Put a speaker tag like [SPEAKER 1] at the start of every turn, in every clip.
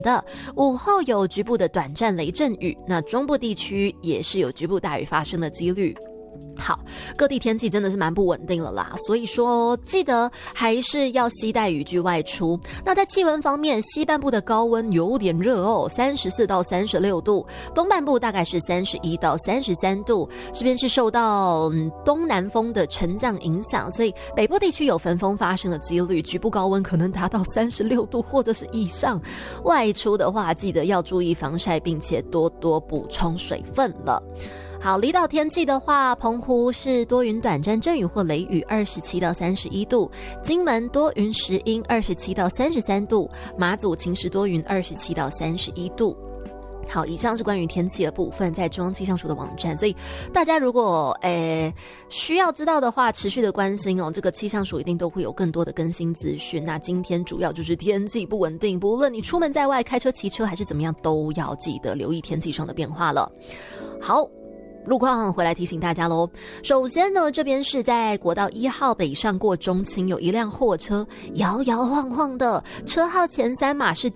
[SPEAKER 1] 的，午后有局部的短暂雷阵雨，那中部地区也是有局部大雨发生的几率。好，各地天气真的是蛮不稳定了啦，所以说记得还是要携带雨具外出。那在气温方面，西半部的高温有点热哦，34到36度，东半部大概是31到33度，这边是受到东南风的沉降影响，所以北部地区有焚风发生的几率，局部高温可能达到36度或者是以上。外出的话，记得要注意防晒，并且多多补充水分了。好，离岛天气的话，澎湖是多云短暂阵雨或雷雨，27到31度；金门多云时阴，27到33度；马祖晴时多云，27到31度。好，以上是关于天气的部分，在中央气象署的网站，所以大家如果需要知道的话，持续的关心哦，这个气象署一定都会有更多的更新资讯。那今天主要就是天气不稳定，不论你出门在外开车骑车还是怎么样，都要记得留意天气上的变化了。好，路况回来提醒大家咯。首先呢，这边是在国道1号北上过中清，有一辆货车摇摇晃晃的，车号前3码是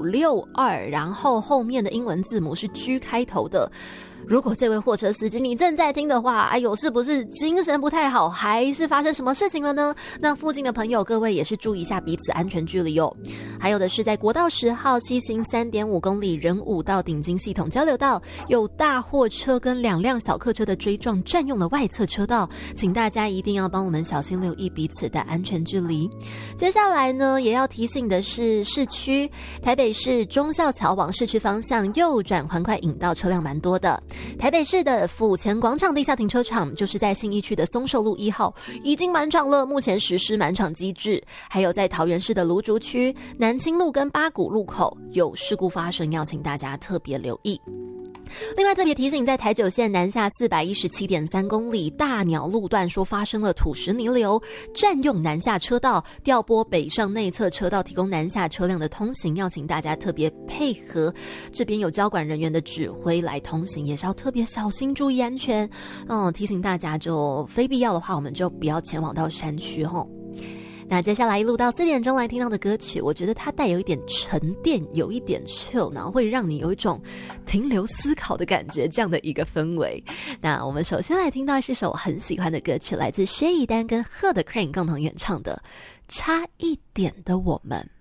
[SPEAKER 1] 962，然后后面的英文字母是 G 开头的。如果这位货车司机你正在听的话，哎呦，是不是精神不太好，还是发生什么事情了呢？那附近的朋友各位也是注意一下彼此安全距离哦。还有的是在国道10号西行 3.5 公里仁武到顶金系统交流道，有大货车跟2辆小客车的追撞，占用了外侧车道，请大家一定要帮我们小心留意彼此的安全距离。接下来呢，也要提醒的是市区，台北市忠孝桥往市区方向右转环快引道车辆蛮多的。台北市的府前广场地下停车场，就是在信义区的松寿路1号已经满场了，目前实施满场机制。还有在桃园市的芦竹区南清路跟八股路口有事故发生，要请大家特别留意。另外特别提醒，在台九线南下 417.3 公里大鸟路段说发生了土石泥流，占用南下车道，调拨北上内侧车道提供南下车辆的通行，要请大家特别配合，这边有交管人员的指挥来通行，也是要特别小心注意安全。提醒大家就非必要的话，我们就不要前往到山区吼。那接下来一路到4点钟来听到的歌曲，我觉得它带有一点沉淀，有一点 chill， 然后会让你有一种停留思考的感觉，这样的一个氛围。那我们首先来听到是首很喜欢的歌曲，来自薛逸丹跟贺的 Crane 共同演唱的《差一点的我们》。